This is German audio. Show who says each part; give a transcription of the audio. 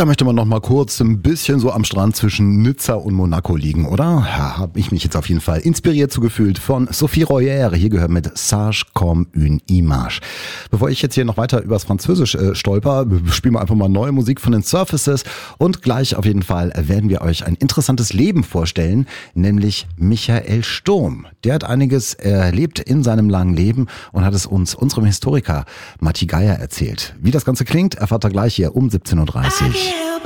Speaker 1: Da möchte man noch mal kurz ein bisschen so am Strand zwischen Nizza und Monaco liegen, oder? Ja, habe ich mich jetzt auf jeden Fall inspiriert zugefühlt von Sophie Royer. Hier gehört mit Sage comme une image. Bevor ich jetzt hier noch weiter übers Französisch stolper, spielen wir einfach mal neue Musik von den Surfaces und gleich auf jeden Fall werden wir euch ein interessantes Leben vorstellen, nämlich Michael Sturm. Der hat einiges erlebt in seinem langen Leben und hat es uns, unserem Historiker Matti Geier, erzählt. Wie das Ganze klingt, erfahrt ihr gleich hier um 17:30 Uhr.